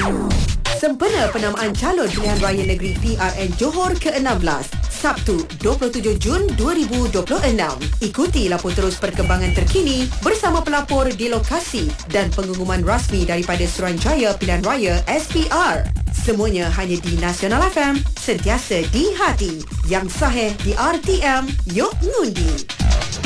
Sempena penamaan calon pilihan raya negeri PRN Johor ke-16, Sabtu 27 Jun 2026. Ikuti lapor terus perkembangan terkini bersama pelapor di lokasi dan pengumuman rasmi daripada Suruhanjaya Pilihan Raya SPR. Semuanya hanya di Nasional FM, sentiasa di hati. Yang sahih di RTM, yuk ngundi.